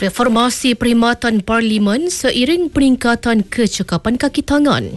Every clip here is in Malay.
Reformasi perkhidmatan Parlimen seiring peningkatan kecekapan kaki tangan.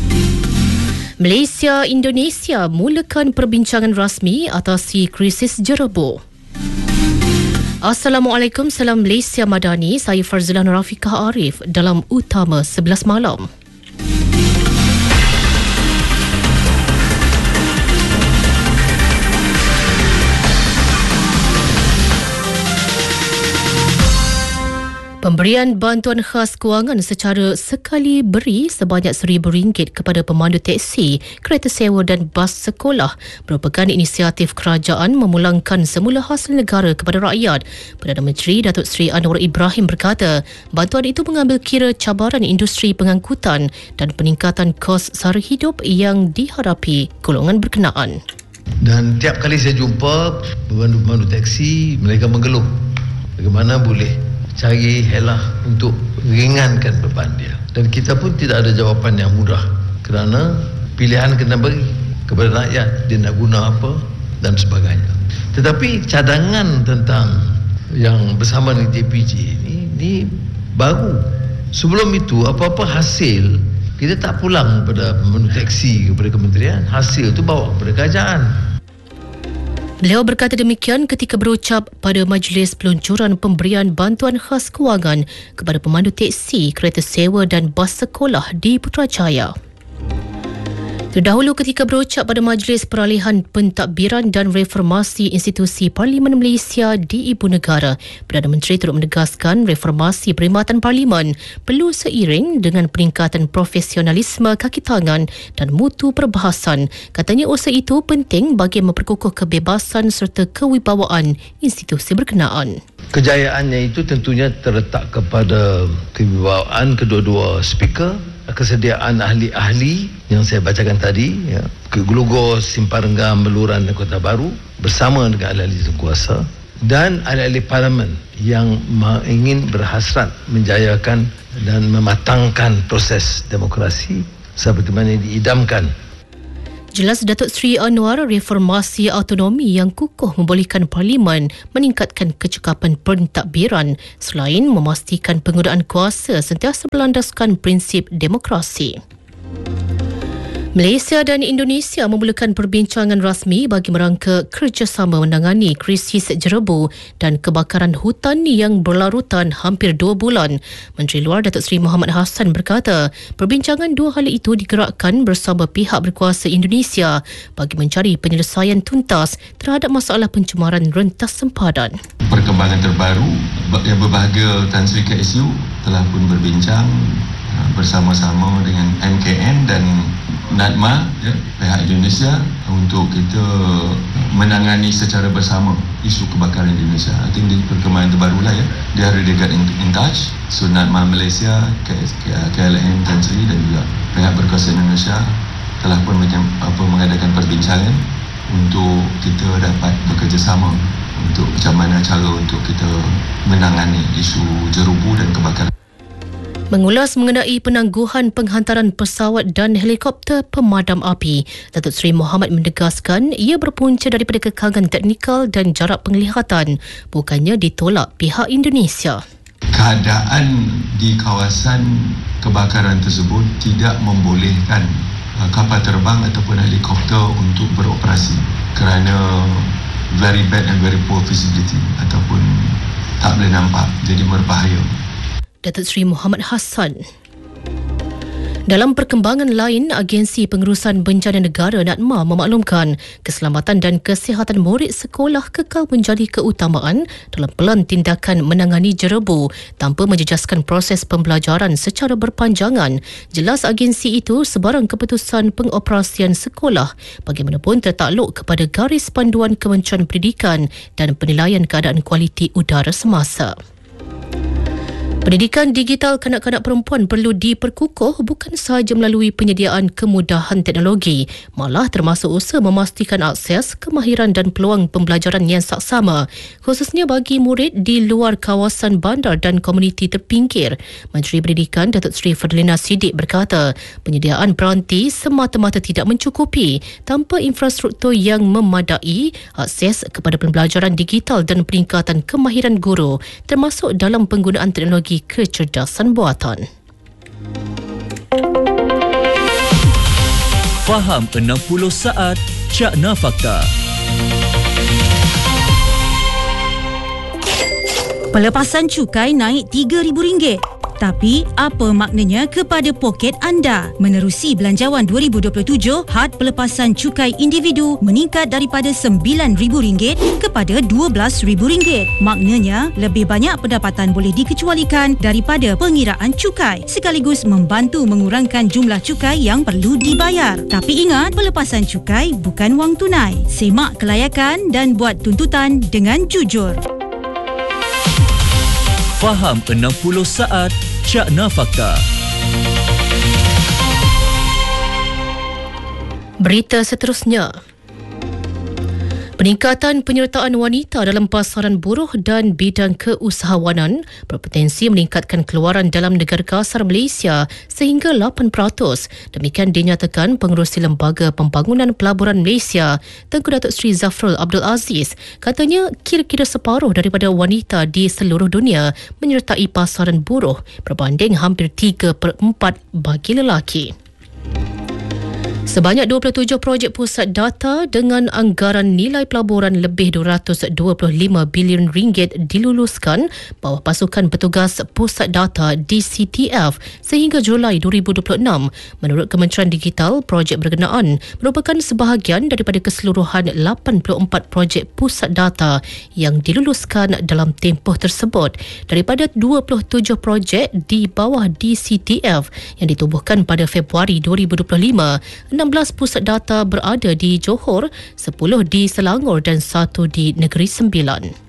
Malaysia-Indonesia mulakan perbincangan rasmi atasi krisis jerebu. Assalamualaikum, salam Malaysia Madani. Saya Farzila Rafiqah Arif dalam Utama 11 malam. Pemberian bantuan khas kewangan secara sekali beri sebanyak RM1,000 kepada pemandu teksi, kereta sewa dan bas sekolah merupakan inisiatif kerajaan memulangkan semula hasil negara kepada rakyat. Perdana Menteri Datuk Seri Anwar Ibrahim berkata, bantuan itu mengambil kira cabaran industri pengangkutan dan peningkatan kos sara hidup yang dihadapi golongan berkenaan. Dan tiap kali saya jumpa pemandu teksi, mereka mengeluh bagaimana boleh cari helah untuk ringankan beban dia. Dan kita pun tidak ada jawapan yang mudah kerana pilihan kena beri kepada rakyat, dia nak guna apa dan sebagainya. Tetapi cadangan tentang yang bersama dengan TPJ ini baru. Sebelum itu apa-apa hasil kita tak pulang kepada pemandu teksi, kepada kementerian. Hasil itu bawa kepada kerajaan. Beliau berkata demikian ketika berucap pada majlis peluncuran pemberian bantuan khas kewangan kepada pemandu teksi, kereta sewa dan bas sekolah di Putrajaya. Terdahulu ketika berucap pada Majlis Peralihan Pentadbiran dan Reformasi Institusi Parlimen Malaysia di Ibu Negara, Perdana Menteri turut menegaskan reformasi perkhidmatan Parlimen perlu seiring dengan peningkatan profesionalisme kaki tangan dan mutu perbahasan. Katanya usaha itu penting bagi memperkukuh kebebasan serta kewibawaan institusi berkenaan. Kejayaannya itu tentunya terletak kepada kewibawaan kedua-dua speaker, kesediaan ahli-ahli yang saya bacakan tadi, ke Glogos, Simpang Renggam, Beluran dan Kota Baru bersama dengan ahli-ahli kuasa dan ahli-ahli parlimen yang ingin berhasrat menjayakan dan mematangkan proses demokrasi seperti mana diidamkan. Jelas Datuk Seri Anwar, reformasi autonomi yang kukuh membolehkan Parlimen meningkatkan kecekapan pentadbiran selain memastikan penggunaan kuasa sentiasa berlandaskan prinsip demokrasi. Malaysia dan Indonesia memulakan perbincangan rasmi bagi merangka kerjasama menangani krisis jerebu dan kebakaran hutan yang berlarutan hampir 2 bulan. Menteri Luar Datuk Seri Mohamad Hassan berkata, perbincangan dua hal itu digerakkan bersama pihak berkuasa Indonesia bagi mencari penyelesaian tuntas terhadap masalah pencemaran rentas sempadan. Perkembangan terbaru yang berbahagia Tan Sri KSU telah pun berbincang bersama-sama dengan MKN dan NADMA, pihak Indonesia, untuk kita menangani secara bersama isu kebakaran di Indonesia. I think ini perkembangan terbaru lah Dia ada get in touch. So NADMA Malaysia, KLM Tan Sri dan juga pihak berkuasa Indonesia telah pun mengadakan perbincangan untuk kita dapat bekerjasama untuk macam mana cara untuk kita menangani isu jerubu dan kebakaran. Mengulas mengenai penangguhan penghantaran pesawat dan helikopter pemadam api, Datuk Seri Mohamad menegaskan ia berpunca daripada kekangan teknikal dan jarak penglihatan, bukannya ditolak pihak Indonesia. Keadaan di kawasan kebakaran tersebut tidak membolehkan kapal terbang ataupun helikopter untuk beroperasi kerana very bad and very poor visibility ataupun tak boleh nampak, jadi berbahaya. Datuk Seri Mohamad Hassan. Dalam perkembangan lain, Agensi Pengurusan Bencana Negara NADMA memaklumkan keselamatan dan kesihatan murid sekolah kekal menjadi keutamaan dalam pelan tindakan menangani jerebu tanpa menjejaskan proses pembelajaran secara berpanjangan. Jelas agensi itu sebarang keputusan pengoperasian sekolah bagaimanapun tertakluk kepada garis panduan Kementerian Pendidikan dan penilaian keadaan kualiti udara semasa. Pendidikan digital kanak-kanak perempuan perlu diperkukuh bukan sahaja melalui penyediaan kemudahan teknologi, malah termasuk usaha memastikan akses, kemahiran dan peluang pembelajaran yang saksama, khususnya bagi murid di luar kawasan bandar dan komuniti terpinggir. Menteri Pendidikan Datuk Seri Fadlina Siddiq berkata, penyediaan peranti semata-mata tidak mencukupi tanpa infrastruktur yang memadai, akses kepada pembelajaran digital dan peningkatan kemahiran guru, termasuk dalam penggunaan teknologi kecerdasan buatan. Faham 60 saat Cakna Fakta. Pelepasan cukai naik RM3,000. Tapi, apa maknanya kepada poket anda? Menerusi Belanjawan 2027, had pelepasan cukai individu meningkat daripada RM9,000 kepada RM12,000. Maknanya, lebih banyak pendapatan boleh dikecualikan daripada pengiraan cukai, sekaligus membantu mengurangkan jumlah cukai yang perlu dibayar. Tapi ingat, pelepasan cukai bukan wang tunai. Semak kelayakan dan buat tuntutan dengan jujur. Faham 60 saat Cakna Fakta. Berita seterusnya. Peningkatan penyertaan wanita dalam pasaran buruh dan bidang keusahawanan berpotensi meningkatkan keluaran dalam negara kasar Malaysia sehingga 8%. Demikian dinyatakan Pengerusi Lembaga Pembangunan Pelaburan Malaysia, Tengku Datuk Seri Zafrul Abdul Aziz. Katanya kira-kira separuh daripada wanita di seluruh dunia menyertai pasaran buruh berbanding hampir 3/4 bagi lelaki. Sebanyak 27 projek pusat data dengan anggaran nilai pelaburan lebih RM225 bilion diluluskan bawah pasukan petugas pusat data DCTF sehingga Julai 2026. Menurut Kementerian Digital, projek berkenaan merupakan sebahagian daripada keseluruhan 84 projek pusat data yang diluluskan dalam tempoh tersebut. Daripada 27 projek di bawah DCTF yang ditubuhkan pada Februari 2025, 16 pusat data berada di Johor, 10 di Selangor dan 1 di Negeri Sembilan.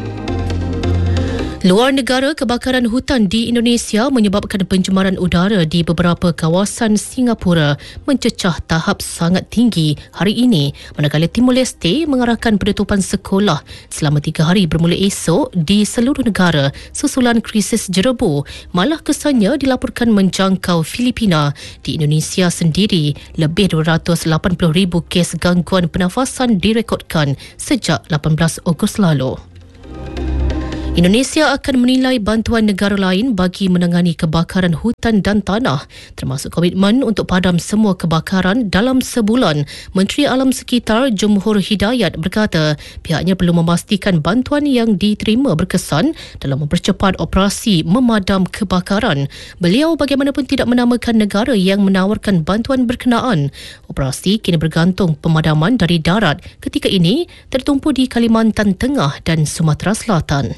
Luar negara, kebakaran hutan di Indonesia menyebabkan pencemaran udara di beberapa kawasan Singapura mencecah tahap sangat tinggi hari ini, manakala Timor Leste mengarahkan penutupan sekolah selama 3 hari bermula esok di seluruh negara susulan krisis jerebu. Malah kesannya dilaporkan menjangkau Filipina. Di Indonesia sendiri, lebih 280,000 kes gangguan pernafasan direkodkan sejak 18 Ogos lalu. Indonesia akan menilai bantuan negara lain bagi menangani kebakaran hutan dan tanah, termasuk komitmen untuk padam semua kebakaran dalam sebulan. Menteri Alam Sekitar Jumhur Hidayat berkata pihaknya perlu memastikan bantuan yang diterima berkesan dalam mempercepat operasi memadam kebakaran. Beliau bagaimanapun tidak menamakan negara yang menawarkan bantuan berkenaan. Operasi kini bergantung pemadaman dari darat ketika ini tertumpu di Kalimantan Tengah dan Sumatera Selatan.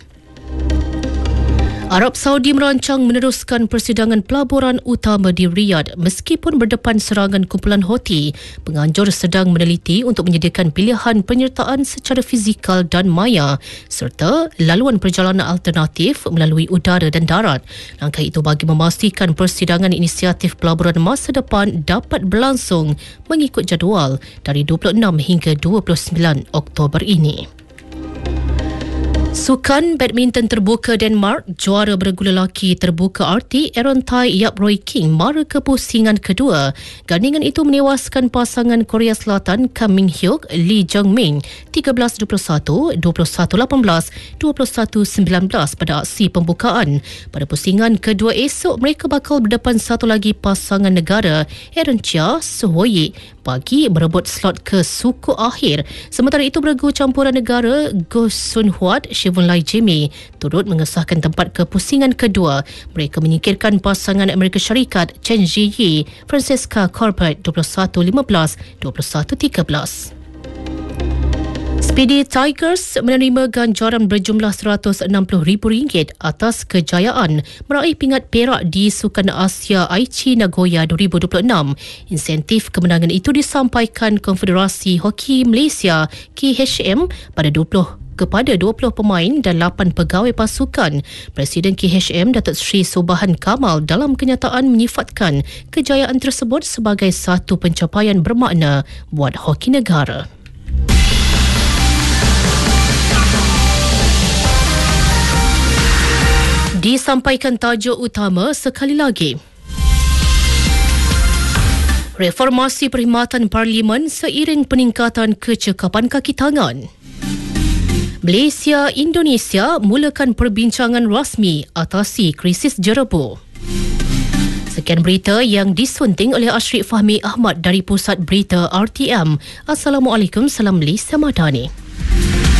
Arab Saudi merancang meneruskan persidangan pelaburan utama di Riyadh meskipun berdepan serangan kumpulan Houthi. Penganjur sedang meneliti untuk menyediakan pilihan penyertaan secara fizikal dan maya serta laluan perjalanan alternatif melalui udara dan darat. Langkah itu bagi memastikan persidangan inisiatif pelaburan masa depan dapat berlangsung mengikut jadual dari 26 hingga 29 Oktober ini. Sukan badminton terbuka Denmark, juara bergu lelaki terbuka RT Aaron Tai Yap Roy King mara kepusingan kedua. Gandingan itu menewaskan pasangan Korea Selatan Kam Min Hyuk Lee Jung Min 13-21, 21-18, 21-19 pada aksi pembukaan. Pada pusingan kedua esok, mereka bakal berdepan satu lagi pasangan negara Aaron Chia Suhoyi bagi merebut slot ke suku akhir. Sementara itu, bergu campuran negara Go Sun Huat Shivun Lai Jimmy turut mengesahkan tempat ke pusingan kedua. Mereka menyingkirkan pasangan Amerika Syarikat Chen Ziyi Francesca Corbett 21-15, 21-13. Speedy Tigers menerima ganjaran berjumlah RM160,000 atas kejayaan meraih pingat perak di Sukan Asia Aichi Nagoya 2026. Insentif kemenangan itu disampaikan Konfederasi Hoki Malaysia KHM pada 20 kepada 20 pemain dan 8 pegawai pasukan. Presiden KHM Datuk Seri Subhan Kamal dalam kenyataan menyifatkan kejayaan tersebut sebagai satu pencapaian bermakna buat hoki negara. Disampaikan tajuk utama sekali lagi. Reformasi perkhidmatan Parlimen seiring peningkatan kecekapan kaki tangan. Malaysia, Indonesia mulakan perbincangan rasmi atasi krisis jerebu. Sekian berita yang disunting oleh Ashrif Fahmi Ahmad dari Pusat Berita RTM. Assalamualaikum, salam Malaysia Madani.